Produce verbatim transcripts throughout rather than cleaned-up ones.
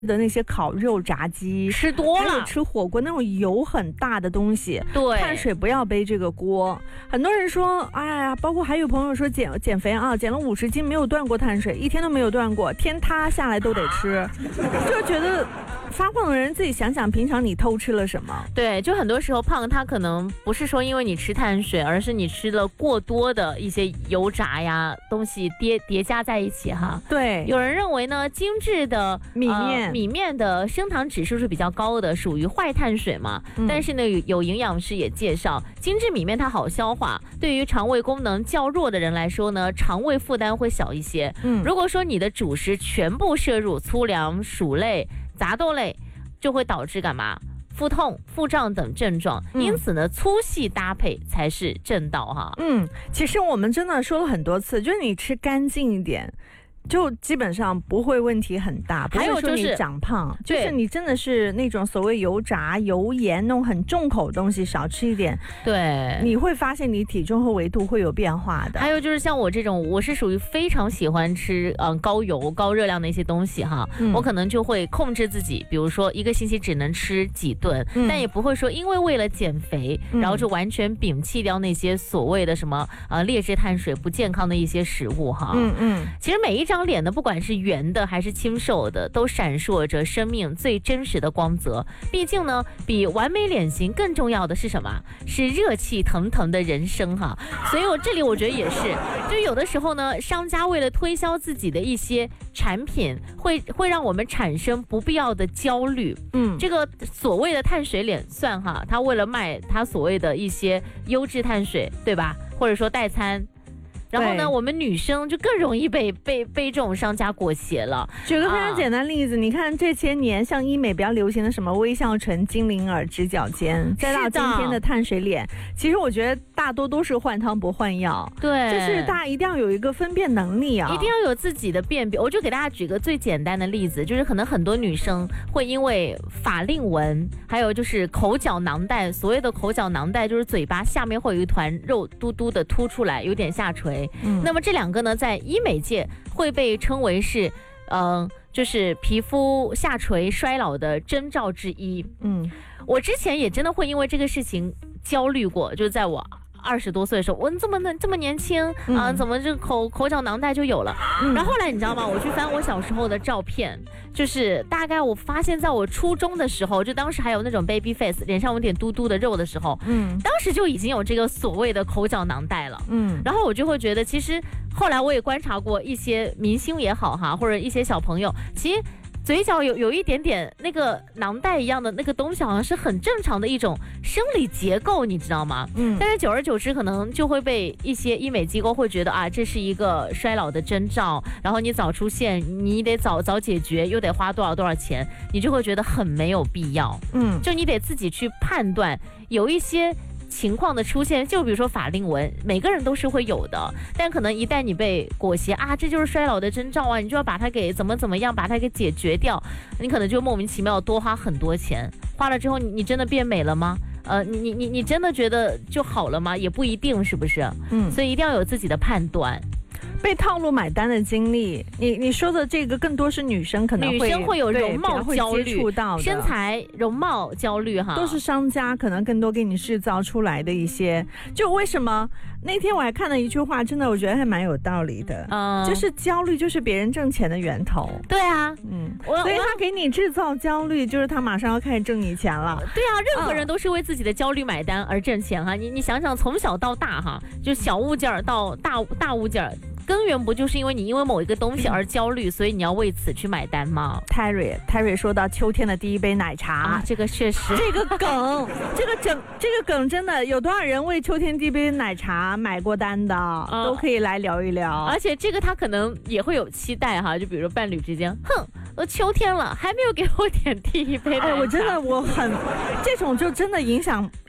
的那些烤肉、炸鸡吃多了， 吃火锅那种油很大的东西， 对， 碳水不要背这个锅。很多人说，哎呀，包括还有朋友说减减肥啊，减了五十斤没有断过碳水，一天都没有断过，天塌下来都得吃，就觉得。发胖的人自己想想，平常你偷吃了什么？ 对，就很多时候胖，它可能不是说因为你吃碳水，而是你吃了过多的一些油炸呀东西叠叠加在一起哈。 对， 有人认为呢，精致的米面、 呃、米面的升糖指数是比较高的，属于坏碳水嘛。嗯、但是呢，有有营养师也介绍，精致米面它好消化，对于肠胃功能较弱的人来说呢，肠胃负担会小一些。嗯，如果说你的主食全部摄入粗粮、薯类、杂豆类，就会导致干嘛？腹痛、腹胀等症状。嗯、因此呢，粗细搭配才是正道哈。 嗯，其实我们真的说了很多次，就是你吃干净一点。就基本上不会问题很大， 还有就是你长胖，就是你真的是那种所谓油炸、油盐那种很重口的东西少吃一点， 对， 你会发现你体重和维度会有变化的。 还有就是像我这种，我是属于非常喜欢吃嗯、呃、高油、高热量的一些东西哈，嗯、我可能就会控制自己，比如说一个星期只能吃几顿，嗯、但也不会说因为为了减肥，嗯、然后就完全摒弃掉那些所谓的什么呃劣质碳水、不健康的一些食物哈。嗯嗯，其实每一张脸呢，不管是圆的还是清瘦的，都闪烁着生命最真实的光泽。毕竟呢，比完美脸型更重要的是什么？是热气腾腾的人生哈。所以我这里我觉得也是，就有的时候呢，商家为了推销自己的一些产品，会会让我们产生不必要的焦虑。嗯，这个所谓的碳水脸算哈，他为了卖他所谓的一些优质碳水，对吧？或者说代餐。然后呢，我们女生就更容易被被被这种商家裹挟了。 举个非常简单的例子，啊、你看这些年像医美比较流行的什么微笑唇、精灵耳、直角肩，再到今天的碳水脸，其实我觉得大多都是换汤不换药。 对， 就是大家一定要有一个分辨能力啊， 一定要有自己的辨别。我就给大家举个最简单的例子，就是可能很多女生会因为法令纹，还有就是口角囊袋，所谓的口角囊袋就是嘴巴下面会有一团肉嘟嘟的凸出来，有点下垂。嗯，那么这两个呢，在医美界会被称为是，嗯、呃，就是皮肤下垂衰老的征兆之一。嗯，我之前也真的会因为这个事情焦虑过，就是在我二十多岁的时候，我这么这么年轻啊、嗯呃，怎么这口口角囊袋就有了？嗯、然后后来你知道吗？我去翻我小时候的照片，就是大概我发现在我初中的时候，就当时还有那种 baby face， 脸上有点嘟嘟的肉的时候，嗯，当时就已经有这个所谓的口角囊袋了，嗯，然后我就会觉得，其实后来我也观察过一些明星也好哈，或者一些小朋友，其实。嘴角有有一点点那个囊袋一样的那个东西，好像是很正常的一种生理结构，你知道吗？嗯。但是久而久之，可能就会被一些医美机构会觉得啊，这是一个衰老的征兆，然后你早出现，你得早早解决，又得花多少多少钱，你就会觉得很没有必要。嗯。就你得自己去判断，有一些。情况的出现，就比如说法令纹，每个人都是会有的，但可能一旦你被裹挟啊，这就是衰老的征兆啊，你就要把它给怎么怎么样，把它给解决掉，你可能就莫名其妙多花很多钱，花了之后你你真的变美了吗？呃，你你你真的觉得就好了吗？也不一定，是不是？嗯，所以一定要有自己的判断。 被套路买单的经历，你你说的这个更多是女生可能会女生会有容貌焦虑， 接触到的身材容貌焦虑哈， 都是商家可能更多给你制造出来的一些。就为什么那天我还看了一句话，真的我觉得还蛮有道理的，嗯，就是焦虑就是别人挣钱的源头。 对啊， 嗯，所以他给你制造焦虑，就是他马上要开始挣你钱了。 对啊，任何人都是为自己的焦虑买单而挣钱哈。你你想想，从小到大哈，就小物件到大大物件。根源不就是因为你因为某一个东西而焦虑，所以你要为此去买单吗？ Terry Terry 说到秋天的第一杯奶茶， 啊、这个确实， 这个梗，这个整，这个梗真的有多少人为秋天第一杯奶茶买过单的，啊、都可以来聊一聊。 而且这个他可能也会有期待哈，就比如说伴侣之间，哼，都秋天了，还没有给我点第一杯奶茶。 哎，我真的我很，这种就真的影响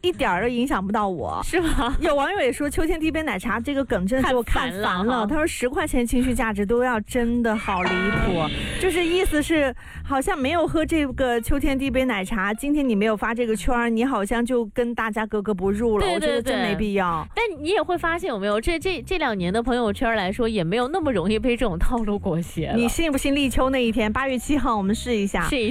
一点儿都影响不到我， 是吗？ 有网友也说秋天第一杯奶茶这个梗真的是我看烦了，他说十块钱情绪价值都要，真的好离谱。就是意思是好像没有喝这个秋天第一杯奶茶，今天你没有发这个圈，你好像就跟大家格格不入了。 对对对， 我觉得真没必要。 但你也会发现有没有，这这这两年的朋友圈来说，也没有那么容易被这种套路裹挟了。 你信不信立秋那一天八月七号我们试一下？ 试一下。